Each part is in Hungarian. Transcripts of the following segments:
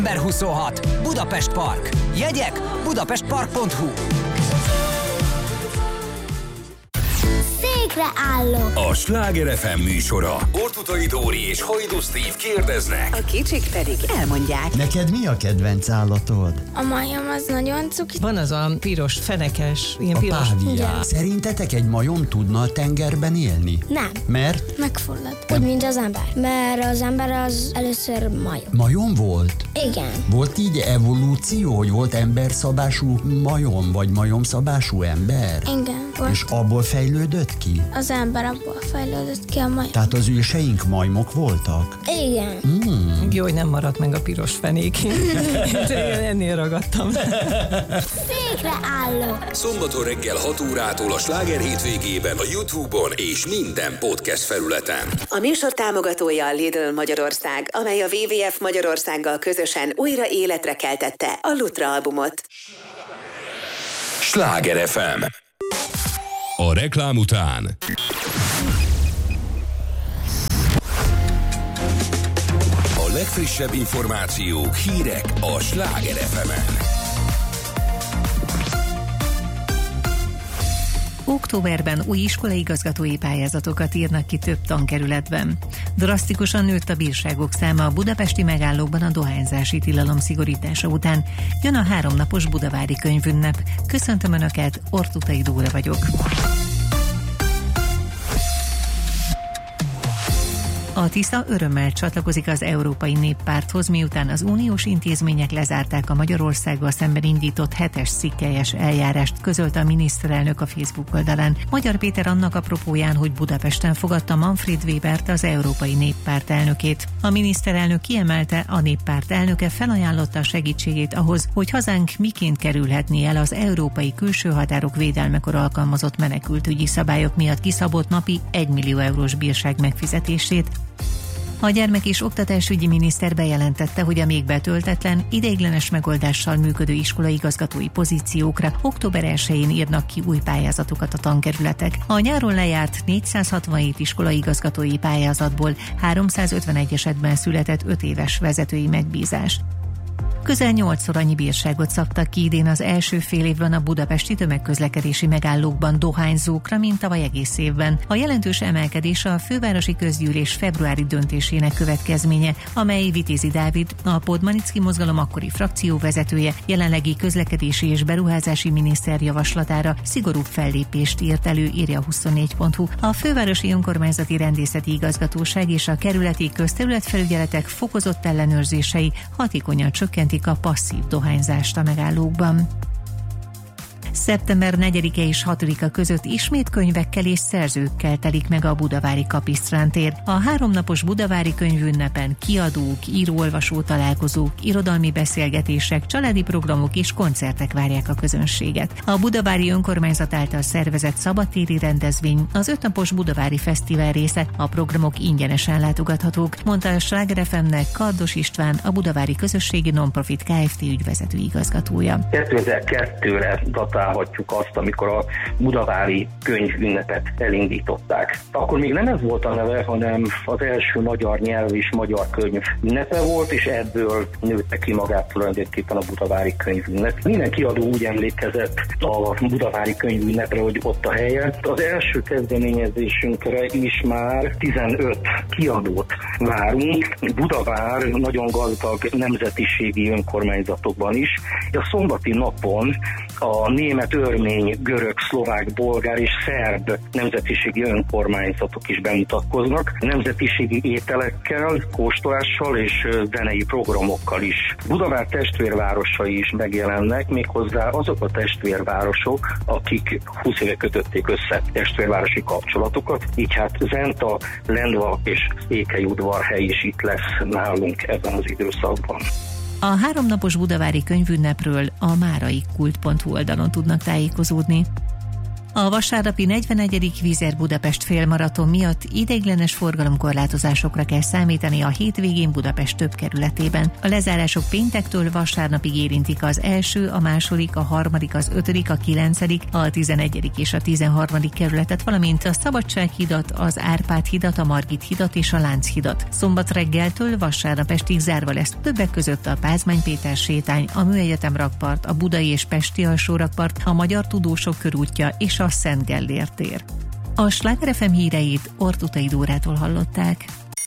Ember 26. Budapest Park. Jegyek budapestpark.hu. Székre állok. A Sláger FM műsora. Ortutai Dóri és Hajdú Steve kérdeznek. A kicsik pedig elmondják. Neked mi a kedvenc állatod? A majom az nagyon cuki. Van az a piros, fenekes, ilyen A piros. pávián. Szerintetek egy majom tudna a tengerben élni? Nem. Mert? Megfullad. Úgy, mint az ember. Mert az ember az először majom. Majom volt? Igen. Volt így evolúció, hogy volt emberszabású majom, vagy majomszabású ember? Igen. Volt. És abból fejlődött ki? Az ember abból fejlődött ki a majom. Tehát az őseink majmok voltak? Igen. Jó, hogy nem maradt meg a piros fenék. Ennél ragadtam. Székre állok. Szombaton reggel 6 órától a Sláger hétvégében a YouTube-on és minden podcast felületen. A műsor támogatója a Lidl Magyarország, amely a WWF Magyarországgal közösen újra életre keltette a Lutra albumot. Sláger FM. A reklám után a legfrissebb információk, hírek a Sláger FM-en. Októberben új iskolaigazgatói pályázatokat írnak ki több tankerületben. Drasztikusan nőtt a bírságok száma a budapesti megállókban a dohányzási tilalom szigorítása után. Jön a 3 napos budavári könyvünnep. Köszöntöm Önöket, Ortutai Dóra vagyok. A Tisza örömmel csatlakozik az Európai Néppárthoz, miután az uniós intézmények lezárták a Magyarországgal szemben indított 7-es szikkelyes eljárást, közölte a miniszterelnök a Facebook oldalán. Magyar Péter annak apropóján, hogy Budapesten fogadta Manfred Webert, az Európai Néppárt elnökét. A miniszterelnök kiemelte, a néppárt elnöke felajánlotta a segítségét ahhoz, hogy hazánk miként kerülhetné el az európai külső határok védelmekor alkalmazott menekültügyi szabályok miatt kiszabott napi 1 millió eurós bírság megfizetését. A gyermek- és oktatásügyi miniszter bejelentette, hogy a még betöltetlen, ideiglenes megoldással működő iskolaigazgatói pozíciókra október 1-én írnak ki új pályázatokat a tankerületek. A nyáron lejárt 467 iskolaigazgatói pályázatból 351 esetben született 5 éves vezetői megbízás. Közel 8-szor annyi bírságot szabtak ki idén az első fél évben a budapesti tömegközlekedési megállókban dohányzókra, mint tavaly egész évben. A jelentős emelkedés a fővárosi közgyűlés februári döntésének következménye, amely Vitézi Dávid, a Podmanicki mozgalom akkori frakcióvezetője, jelenlegi közlekedési és beruházási miniszter javaslatára szigorúbb fellépést írt elő, írja a 24.hu. A fővárosi önkormányzati rendészeti igazgatóság és a kerületi közterületfelügyeletek fokozott ellenőrzései hatékonyan csökkentik a passzív dohányzást a megállókban. Szeptember 4-e és 6-a között ismét könyvekkel és szerzőkkel telik meg a budavári Kapisztrán tér. A 3 napos budavári könyvünnepen kiadók, író-olvasó találkozók, irodalmi beszélgetések, családi programok és koncertek várják a közönséget. A budavári önkormányzat által szervezett szabadtéri rendezvény az 5 napos budavári fesztivál része, a programok ingyenesen látogathatók, mondta a Sláger FM-nek Kardos István, a budavári közösségi non-profit Kft. Ügyvezető igazgatója. 2002-re datálhatjuk azt, amikor a budavári könyvünnepet elindították. Akkor még nem ez volt a neve, hanem az első magyar nyelv és magyar könyv ünnepe volt, és ebből nőtte ki magát tulajdonképpen a budavári könyvünnep. Minden kiadó úgy emlékezett a budavári könyvünnepre, hogy ott a helye. Az első kezdeményezésünkre is már 15 kiadót várunk. Budavár nagyon gazdag nemzetiségi önkormányzatokban is. A szombati napon a német, örmény, görög, szlovák, bolgár és szerb nemzetiségi önkormányzatok is bemutatkoznak, nemzetiségi ételekkel, kóstolással és zenei programokkal is. Budavár testvérvárosai is megjelennek, méghozzá azok a testvérvárosok, akik 20 éve kötötték össze testvérvárosi kapcsolatokat, így hát Zenta, Lendva és Székelyudvarhely is itt lesz nálunk ebben az időszakban. A 3 napos budavári könyvünnepről a máraikult.hu oldalon tudnak tájékozódni. A vasárnapi 41. Wizz Budapest félmaraton miatt ideiglenes forgalomkorlátozásokra kell számítani a hétvégén Budapest több kerületében. A lezárások péntektől vasárnapig érintik az első, a második, a harmadik, az 5., a 9., a 11. és a 13. kerületet, valamint a Szabadsághidat, az Árpád-hidat, a Margit-hidat és a Lánchidat. Szombat reggeltől vasárnap estig zárva lesz többek között a Pázmány Péter sétány, a Műegyetem rakpart, a Budai és Pesti alsórakpart, a Magyar Tudósok körútja és a Szent Gellért tér. A Sláger FM híreit Ortutai Dórától hallották.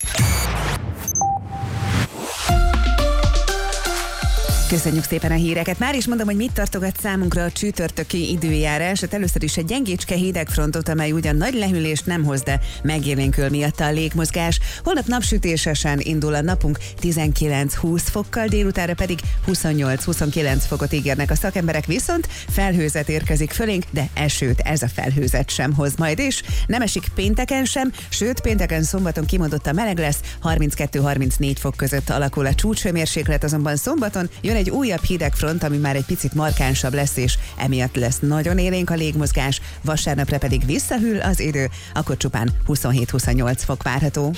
Köszönjük szépen a híreket. Már is mondom, hogy mit tartogat számunkra a csütörtöki időjárás. Először is egy gyengécske hidegfrontot, amely ugyan nagy lehűlést nem hoz, de megélénkül miatta a légmozgás. Holnap napsütésesen indul a napunk, 19-20 fokkal, délutánra pedig 28-29 fokot ígérnek a szakemberek, viszont felhőzet érkezik fölénk, de esőt ez a felhőzet sem hoz majd, és nem esik pénteken sem, sőt pénteken, szombaton kimondottan meleg lesz, 32-34 fok között alakul a csúcshőmérséklet, azonban szombaton jön egy újabb hidegfront, ami már egy picit markánsabb lesz, és emiatt lesz nagyon élénk a légmozgás, vasárnapra pedig visszahűl az idő, akkor csupán 27-28 fok várható.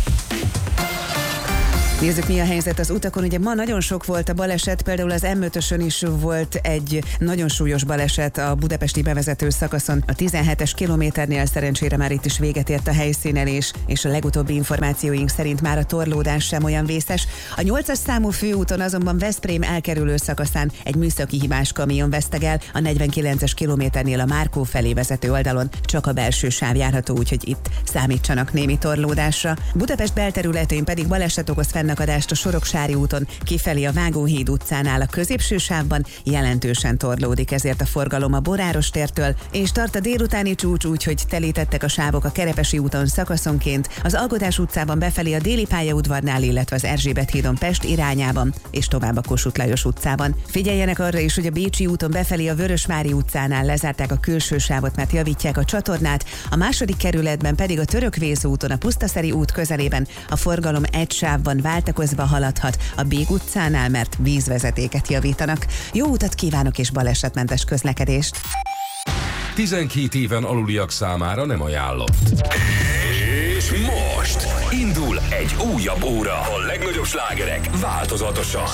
Nézzük, mi a helyzet az utakon. Ugye ma nagyon sok volt a baleset, például az M5-ösön is volt egy nagyon súlyos baleset a budapesti bevezető szakaszon. A 17-es kilométernél szerencsére már itt is véget ért a helyszínelés, és a legutóbbi információink szerint már a torlódás sem olyan vészes. A 8-as számú főúton azonban Veszprém elkerülő szakaszán egy műszaki hibás kamion vesztegel, a 49-es kilométernél a Márkó felé vezető oldalon csak a belső sáv járható, úgyhogy itt számítsanak némi torlódásra. Budapest belterületén pedig baleset okoz fennakadást a Soroksári úton, kifelé a Vágóhíd utcánál a középső sávban jelentősen torlódik, ezért a forgalom a Boráros tértől, és tart a délutáni csúcs, úgyhogy telítettek a sávok a Kerepesi úton szakaszonként, az Alkotás utcában befelé a Déli pályaudvarnál, illetve az Erzsébet hídon Pest irányában, és tovább a Kossuth Lajos utcában. Figyeljenek arra is, hogy a Bécsi úton befelé a Vörösvári utcánál lezárták a külső sávot, mert javítják a csatornát, a második kerületben pedig a Törökvéz úton a Pusztaszeri út közelében a forgalom egy sávban váltakozva haladhat a Bég utcánál, mert vízvezetéket javítanak. Jó utat kívánok és balesetmentes közlekedést! 12 éven aluliak számára nem ajánlott. És most indul egy újabb óra. A legnagyobb slágerek változatosan.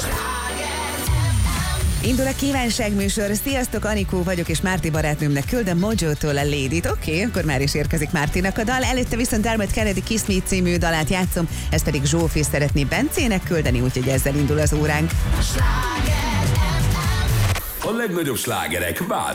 Indul a kívánságműsor. Sziasztok, Anikó vagyok, és Márti barátnőmnek küldöm Mojo-tól a Lady-t. Oké, akkor már is érkezik Mártinak a dal. Előtte viszont Dermot Kennedy Kiss Me című dalát játszom, ezt pedig Zsófi szeretné Bencének küldeni, úgyhogy ezzel indul az óránk. A legnagyobb slágerek változatosan.